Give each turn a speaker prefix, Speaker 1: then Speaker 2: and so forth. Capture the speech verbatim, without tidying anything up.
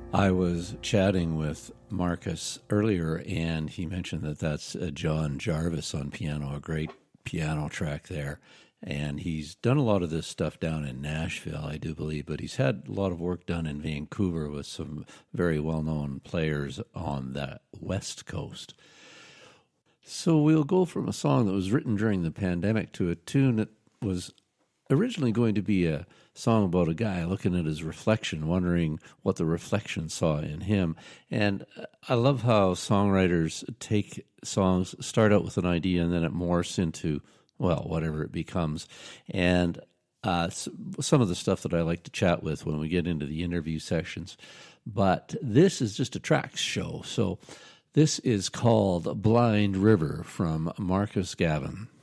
Speaker 1: I was chatting with Marcus earlier, and he mentioned that that's uh, John Jarvis on piano, a great piano track there. And he's done a lot of this stuff down in Nashville, I do believe, but he's had a lot of work done in Vancouver with some very well-known players on the West Coast. So we'll go from a song that was written during the pandemic to a tune that was originally going to be a song about a guy looking at his reflection, wondering what the reflection saw in him. And I love how songwriters take songs, start out with an idea, and then it morphs into, well, whatever it becomes. And uh, some of the stuff that I like to chat with when we get into the interview sessions. But this is just a tracks show. So this is called Blind River from Marcus Gavin.